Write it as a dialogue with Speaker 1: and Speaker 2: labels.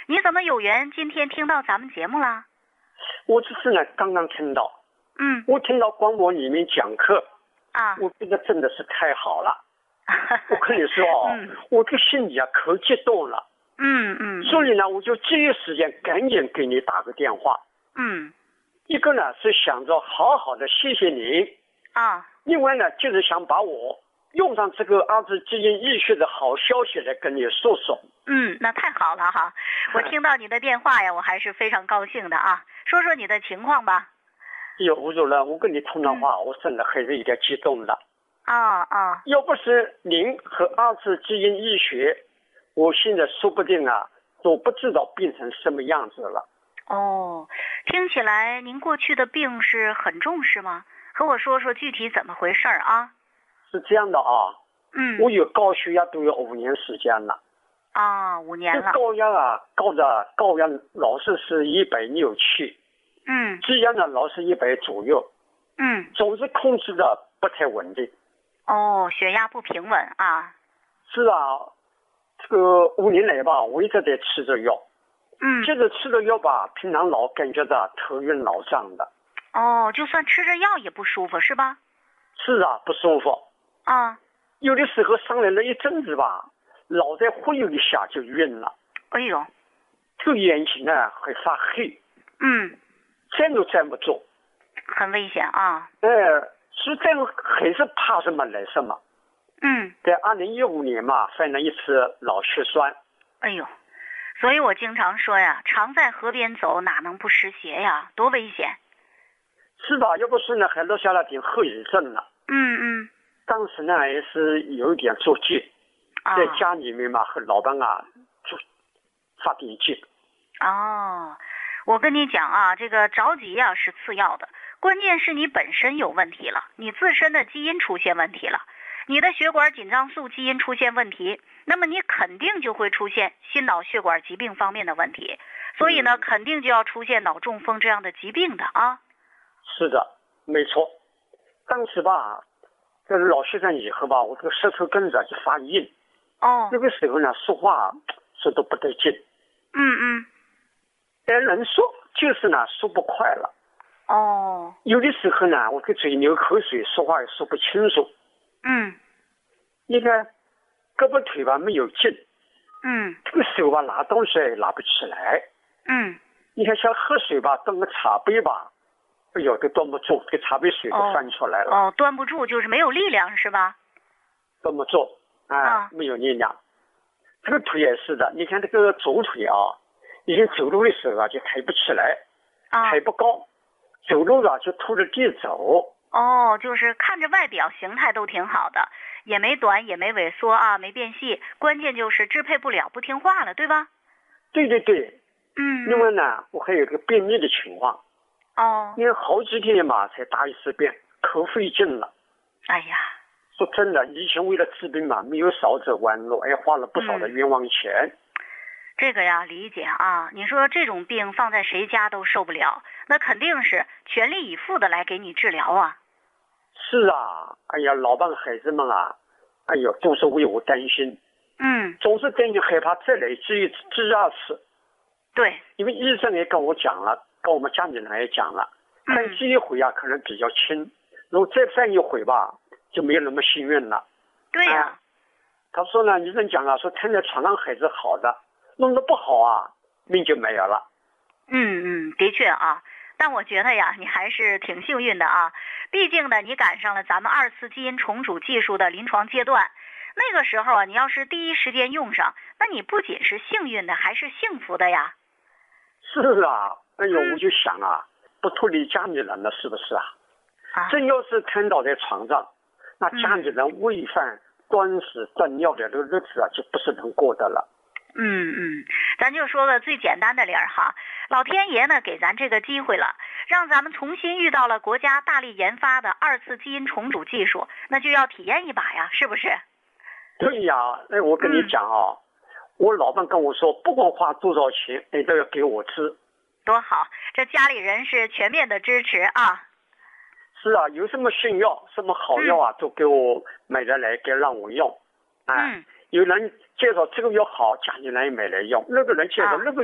Speaker 1: 你怎么有缘今天听到咱们节目了？
Speaker 2: 我只是呢刚刚听到，我听到广播里面讲课啊，我觉得真的是太好了。我跟你说我这心里啊可激动了。所以呢，我就第一时间赶紧给你打个电话。一个呢是想着好好的谢谢您啊，另外呢就是想把我用上这个阿兹基因医学的好消息来跟你说说。
Speaker 1: 那太好了哈！我听到你的电话呀，我还是非常高兴的啊。说说你的情况吧。
Speaker 2: 有主任，我跟你通电话，我真的还是有点激动的。要不是您和阿兹基因医学，我现在说不定啊都不知道变成什么样子了。
Speaker 1: 听起来您过去的病是很重是吗？和我说说具体怎么回事啊？
Speaker 2: 是这样的啊，我有高血压都有5年时间了。
Speaker 1: 5年了。
Speaker 2: 这高压啊，高压老是是167，低压呢老是100左右，总是控制的不太稳定。
Speaker 1: 血压不平稳啊。
Speaker 2: 是啊，这个5年来吧，我一直在吃着药。接着吃着药吧，平常老感觉到头晕脑胀的。
Speaker 1: 就算吃着药也不舒服是吧？
Speaker 2: 是啊，不舒服。有的时候上来了一阵子吧，脑袋忽悠一下就晕了。
Speaker 1: 哎呦，
Speaker 2: 这个眼睛呢会发黑。站都站不住，
Speaker 1: 很危险啊。
Speaker 2: 实在还是怕什么来什么。在2015年嘛，犯了一次脑血栓。
Speaker 1: 哎呦，所以我经常说呀，常在河边走，哪能不湿鞋呀？多危险！
Speaker 2: 是吧？要不是呢，还落下了点后遗症了。当时呢也是有一点着急，在家里面嘛和老板啊就发点急。
Speaker 1: 我跟你讲啊，这个着急啊是次要的，关键是你本身有问题了，你自身的基因出现问题了，你的血管紧张素基因出现问题，那么你肯定就会出现心脑血管疾病方面的问题，所以呢，肯定就要出现脑中风这样的疾病的啊。
Speaker 2: 是的，没错。当时吧，在脑血栓以后吧，我这个舌头根子就发硬。那个时候呢，说话说都不得劲。人说就是呢说不快了。有的时候呢，我的嘴流口水，说话也说不清楚。你看胳膊腿吧没有劲。这个手吧拿东西也拿不起来。你看像喝水吧，端个茶杯吧，哎呦都端不住，这个茶杯水都翻出来了。
Speaker 1: 端不住就是没有力量是吧？
Speaker 2: 端不住，没有力量。这个腿也是的，你看这个左腿啊，以前走路的时候啊就抬不起来，抬不高，走路啊就拖着地走。
Speaker 1: 就是看着外表形态都挺好的，也没短也没萎缩啊，没变细，关键就是支配不了，不听话了，对吧？
Speaker 2: 对。另外呢，我还有个便秘的情况。因为好几天嘛才大一次便，可费劲了。
Speaker 1: 哎呀，
Speaker 2: 说真的，以前为了治病嘛，没有少走弯路，还花了不少的冤枉钱。
Speaker 1: 这个呀，理解啊。你说这种病放在谁家都受不了，那肯定是全力以赴的来给你治疗啊。
Speaker 2: 是啊，哎呀，老伴孩子们啊，哎呦，都是为我担心。总是担心害怕再来治第二次。
Speaker 1: 对，
Speaker 2: 因为医生也跟我讲了，跟我们家里人也讲了，犯第一回啊可能比较轻，如果再犯一回吧，就没有那么幸运了。
Speaker 1: 对呀。
Speaker 2: 他说呢，医生讲了，说躺在床上还是好的，弄得不好啊，命就没有了。
Speaker 1: 的确啊，但我觉得呀，你还是挺幸运的啊，毕竟呢，你赶上了咱们2次基因重组技术的临床阶段，那个时候啊，你要是第一时间用上，那你不仅是幸运的，还是幸福的呀。
Speaker 2: 是啊，哎呦，我就想啊，不脱离家里人了，是不是啊？真要是瘫倒在床上，那家里人喂饭、端屎、端尿的这个日子啊，就不是能过的了。
Speaker 1: 咱就说个最简单的理儿哈，老天爷呢给咱这个机会了，让咱们重新遇到了国家大力研发的2次基因重组技术，那就要体验一把呀，是不是？
Speaker 2: 对呀，我跟你讲啊，我老伴跟我说，不管花多少钱，都要给我吃。
Speaker 1: 多好，这家里人是全面的支持啊。
Speaker 2: 是啊，有什么新药、什么好药啊，都给我买来让我用。有人介绍这个药好，家里人也买来用；那个人介绍那个